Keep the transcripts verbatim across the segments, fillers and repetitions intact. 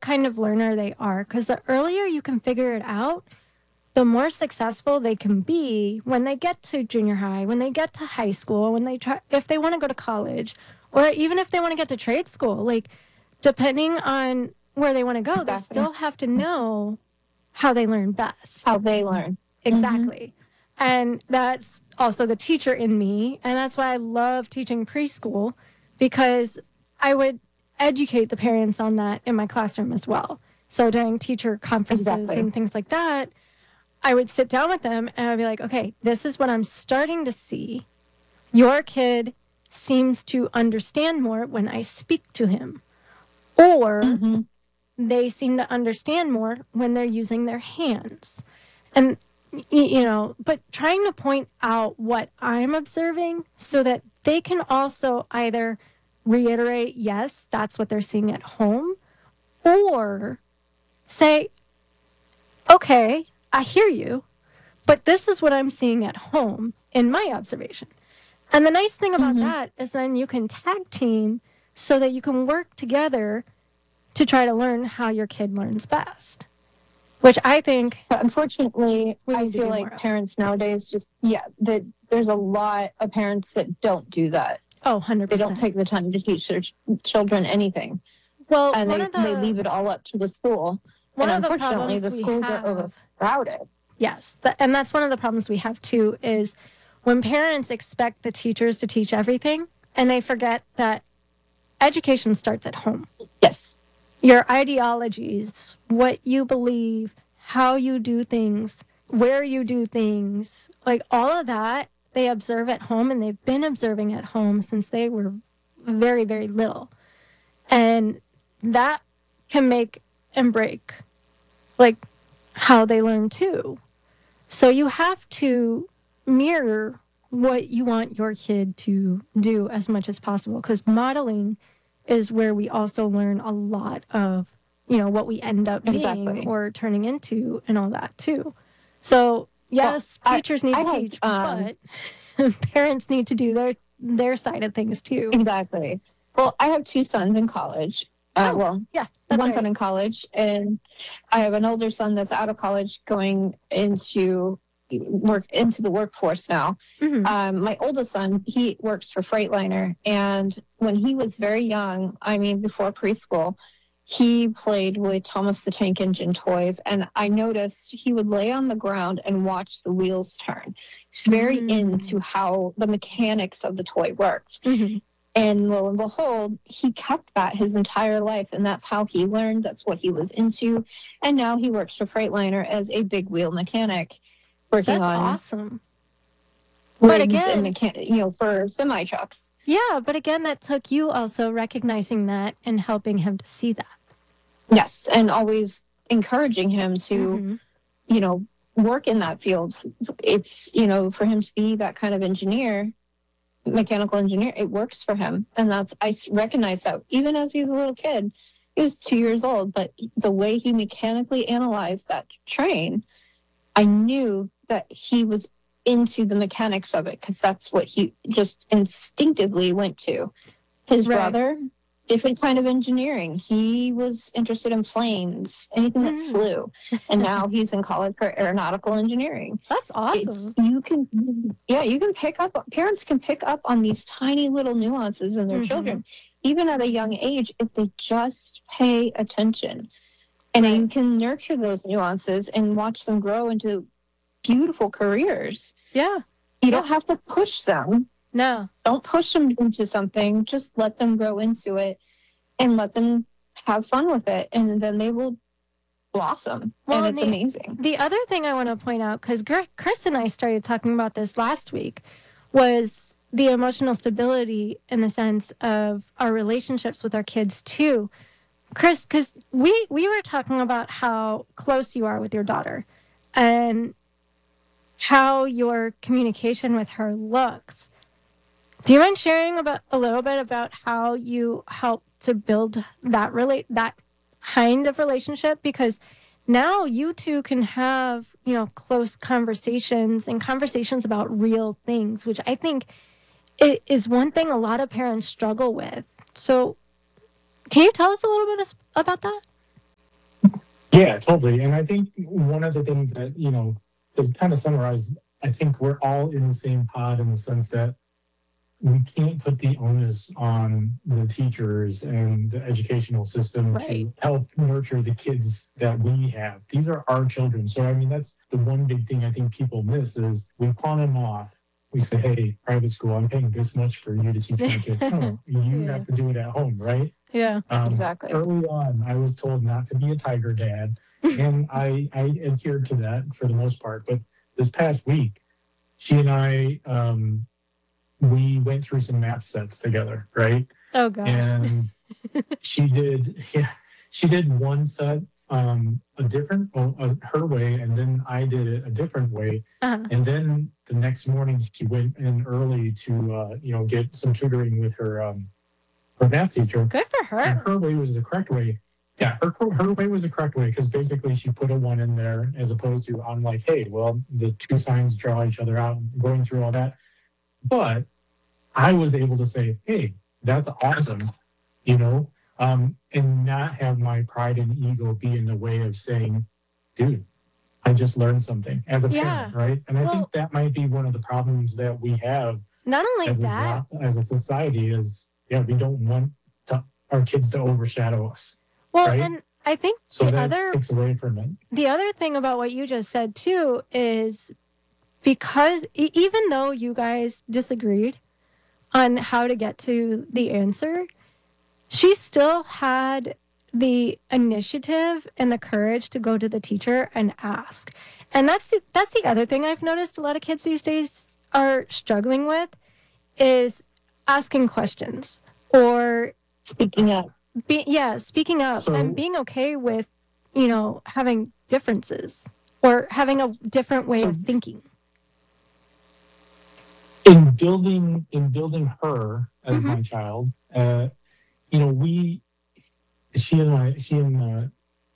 kind of learner they are. Because the earlier you can figure it out, the more successful they can be when they get to junior high, when they get to high school, when they try, if they want to go to college, or even if they want to get to trade school. Like, depending on where they want to go, they Exactly. still have to know how they learn best. How they learn. Exactly. And that's also the teacher in me. And that's why I love teaching preschool, because I would educate the parents on that in my classroom as well. So during teacher conferences Exactly. and things like that, I would sit down with them and I'd be like, okay, this is what I'm starting to see. Your kid seems to understand more when I speak to him. Or Mm-hmm. they seem to understand more when they're using their hands. And, y- you know, but trying to point out what I'm observing so that they can also either reiterate, yes, that's what they're seeing at home, or say, okay, I hear you, but this is what I'm seeing at home in my observation. And the nice thing about Mm-hmm. that is then you can tag team so that you can work together to try to learn how your kid learns best, which I think But unfortunately, we I need to feel do more like of. parents nowadays just, yeah, that there's a lot of parents that don't do that. Oh, one hundred They don't percent. take the time to teach their ch- children anything. Well, And one they, of they the leave it all up to the school. one And of the unfortunately, problems the we schools are have, overcrowded. yes, th- and that's one of the problems we have too, is when parents expect the teachers to teach everything and they forget that education starts at home. Yes. Your ideologies, what you believe, how you do things, where you do things, like all of that, they observe at home, and they've been observing at home since they were very, very little. And that can make and break, like, how they learn too. So you have to mirror what you want your kid to do as much as possible, because modeling is where we also learn a lot of, you know, what we end up being Exactly. or turning into and all that too. So yes, Well, I, teachers need I to have, teach, um, but parents need to do their their side of things too. exactly. Well, I have two sons in college. Uh, Oh, well, yeah, that's one son right. in college, and I have an older son that's out of college going into work into the workforce now. Hmm. Um, my oldest son, he works for Freightliner, and when he was very young, I mean, before preschool, he played with Thomas the Tank Engine toys, and I noticed he would lay on the ground and watch the wheels turn. He's very Mm. into how the mechanics of the toy worked. Hmm. And lo and behold, he kept that his entire life, and that's how he learned. That's what he was into. And now he works for Freightliner as a big wheel mechanic, working That's on awesome. But rigs and again, mechan- you know, for semi trucks. yeah, but again, that took you also recognizing that and helping him to see that. Yes, and always encouraging him to, Hmm. you know, work in that field. It's, you know, for him to be that kind of engineer, mechanical engineer, it works for him. And that's, I recognize that even as he was a little kid, he was two years old, but the way he mechanically analyzed that train, I knew that he was into the mechanics of it, because that's what he just instinctively went to. His Right. brother, different kind of engineering. He was interested in planes, anything that Mm. flew. And now he's in college for aeronautical engineering. That's awesome. It's, you can, yeah, you can pick up, parents can pick up on these tiny little nuances in their Mhm. children, even at a young age, if they just pay attention. And Right. you can nurture those nuances and watch them grow into beautiful careers. Yeah. You Yeah. don't have to push them. No. Don't push them into something. Just let them grow into it and let them have fun with it. And then they will blossom. Well, and and it's the amazing. the other thing I want to point out, because Chris and I started talking about this last week, was the emotional stability in the sense of our relationships with our kids too. Chris, because we we were talking about how close you are with your daughter, and how your communication with her looks. Do you mind sharing about a little bit about how you help to build that relate that kind of relationship? Because now you two can have, you know, close conversations and conversations about real things, which I think it is one thing a lot of parents struggle with. So, can you tell us a little bit about that? Yeah, totally. And I think one of the things that, you know, to kind of summarize, I think we're all in the same pod in the sense that we can't put the onus on the teachers and the educational system Right. to help nurture the kids that we have. These are our children. So, I mean, that's the one big thing I think people miss is we pawn them off. We say, hey, private school, I'm paying this much for you to teach my kid. No, you Yeah. have to do it at home, right? Yeah. Um, Exactly. Early on, I was told not to be a tiger dad, and I, I adhered to that for the most part. But this past week, she and I, um, we went through some math sets together, right? Oh gosh. And she did, yeah, she did one set um, a different, oh, uh, her way, and then I did it a different way. Uh-huh. And then the next morning, she went in early to, uh, you know, get some tutoring with her um, her math teacher. Good for And her. her way was the correct way. Yeah, her her way was the correct way because basically she put a one in there as opposed to I'm like, hey, well, the two signs draw each other out, going through all that. But I was able to say, hey, that's awesome, you know, um, and not have my pride and ego be in the way of saying, dude, I just learned something as a Yeah. parent, right? And I Well- think that might be one of the problems that we have Not only as a, that, zo- as a society is, yeah, we don't want to, our kids to overshadow us. well, right? and I think So the that other takes away from it. the other thing about what you just said too is because e- even though you guys disagreed on how to get to the answer, she still had the initiative and the courage to go to the teacher and ask. And that's the, that's the other thing I've noticed a lot of kids these days are struggling with is asking questions or Speaking up. be, yeah, speaking up So- and being okay with, you know, having differences or having a different way So- of thinking. In building in building her as Mhm. my child, uh, you know, we she and I she and uh,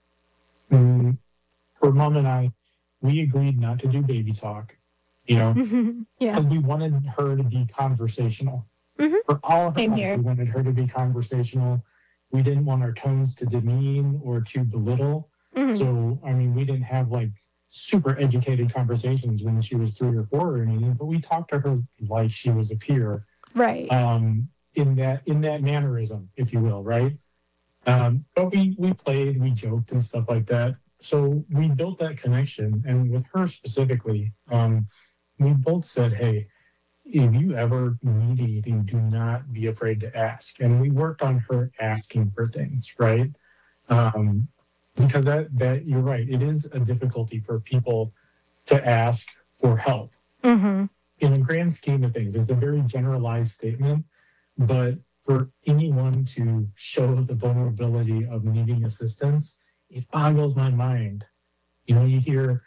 mm, her mom and I, we agreed not to do baby talk, you know, Yeah. because we wanted her to be conversational. Mhm. For all of her Same life, here. we wanted her to be conversational. We didn't want our tones to demean or to belittle. Mhm. So, I mean, we didn't have like super educated conversations when she was three or four or anything, but we talked to her like she was a peer, Right. um, in that in that mannerism, if you will, right? Um, but we we played, we joked and stuff like that. So we built that connection, and with her specifically, um, we both said, "Hey, if you ever need anything, do not be afraid to ask." And we worked on her asking for things, right? Um, because that that you're right, it is a difficulty for people to ask for help. Mm-hmm. In the grand scheme of things, it's a very generalized statement, but for anyone to show the vulnerability of needing assistance, it boggles my mind. You know, you hear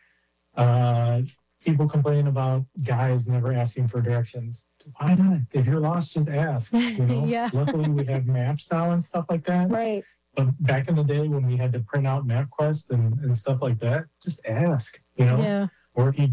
uh, people complain about guys never asking for directions. Why not? If you're lost, just ask. You know, Yeah. luckily we have maps now and stuff like that. Right. But back in the day when we had to print out MapQuest and, and stuff like that, just ask. You know, Yeah. or if you,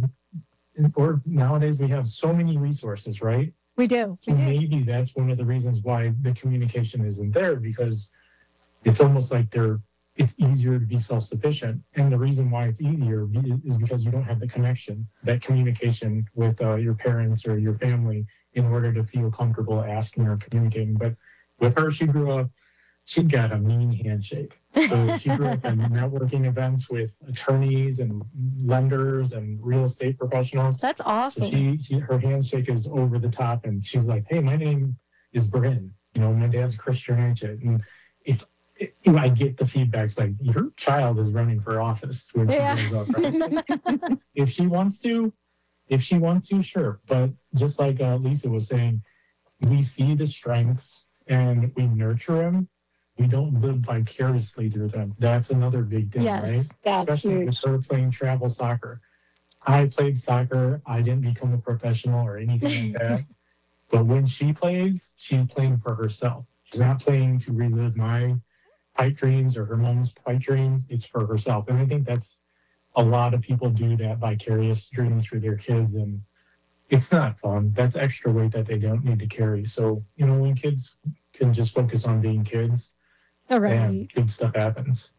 or nowadays we have so many resources, right? We do. So We do. maybe that's one of the reasons why the communication isn't there because it's almost like they're it's easier to be self-sufficient. And the reason why it's easier be- is because you don't have the connection, that communication with uh, your parents or your family in order to feel comfortable asking or communicating. But with her, she grew up, she's got a mean handshake. So she grew up in networking events with attorneys and lenders and real estate professionals. That's So awesome. she, she, her handshake is over the top, and she's like, "Hey, my name is Bryn. You know, my dad's Christian Anchet." And it's, it, you know, I get the feedbacks like, "Your child is running for office when Yeah. she grows up." Right? If she wants to, if she wants to, sure. But just like uh, Lisa was saying, we see the strengths and we nurture them. We don't live vicariously through them. That's another big thing, right? Yes. That's Especially with huge. her playing travel soccer. I played soccer. I didn't become a professional or anything like that. But when she plays, she's playing for herself. She's not playing to relive my pipe dreams or her mom's pipe dreams. It's for herself. And I think that's a lot of people do that vicarious dreams for their kids. And it's not fun. That's extra weight that they don't need to carry. So, you know, when kids can just focus on being kids, All and right. good stuff happens.